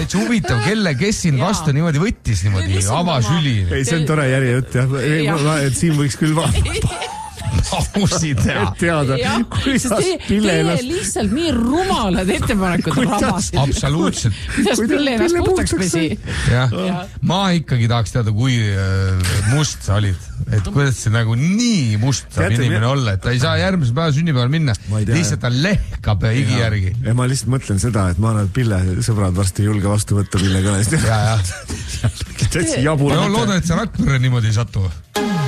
täitsa huvitav, kes siin vastu niimoodi võttis niimoodi avasüli. Ei, see on tore järjejutt, jah. Et siin võiks küll pausi teada, kuidas Pille ennast... Teie lihtsalt nii rumalad ettepanekud rabasid. Absoluutselt. Kuidas Pille ennast puhtaks pesi. Ma ikkagi tahaks teada, kui must sa olid. Et kuidas see nagu nii must saab inimene olla, et ta ei saa järgmise päeva sünnipäeval minna. Lihtsalt ta lehkab higi järgi. Ja ma lihtsalt mõtlen seda, et ma olen Pille sõbrad varsti julge vastu võtta Pille kõnest. Loodan, et sa Rakvere niimoodi ei satu.